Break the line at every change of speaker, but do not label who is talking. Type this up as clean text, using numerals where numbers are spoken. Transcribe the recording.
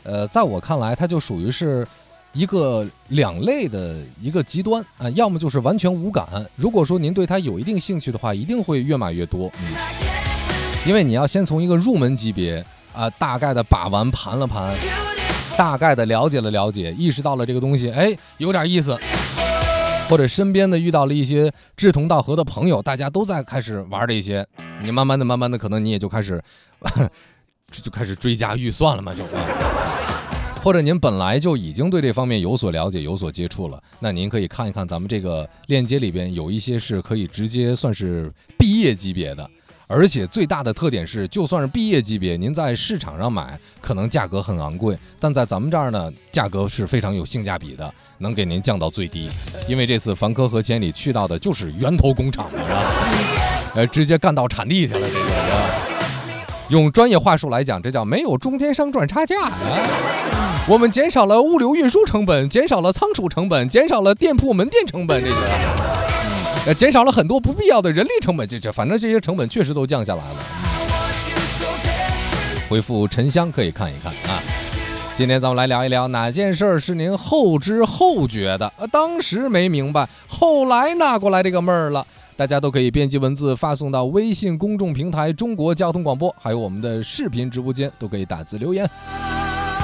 在我看来，它就属于是一个两类的一个极端啊，要么就是完全无感。如果说您对它有一定兴趣的话，一定会越买越多。因为你要先从一个入门级别啊，大概的把玩盘了盘，大概的了解了了解，意识到了这个东西，哎，有点意思。或者身边的遇到了一些志同道合的朋友，大家都在开始玩这些，你慢慢的，可能你也就开始追加预算了嘛，就。或者您本来就已经对这方面有所了解、有所接触了，那您可以看一看咱们这个链接里边有一些是可以直接算是毕业级别的，而且最大的特点是，就算是毕业级别，您在市场上买可能价格很昂贵，但在咱们这儿呢，价格是非常有性价比的，能给您降到最低。因为这次凡科和千里去到的就是源头工厂了，直接干到产地去了，这个。用专业话术来讲，这叫没有中间商赚差价我们减少了物流运输成本，减少了仓储成本，减少了店铺门店成本，这个减少了很多不必要的人力成本，反正这些成本确实都降下来了。回复沉香可以看一看啊。今天咱们来聊一聊哪件事是您后知后觉的，当时没明白，后来拿过来这个闷儿了。大家都可以编辑文字发送到微信公众平台中国交通广播，还有我们的视频直播间都可以打字留言。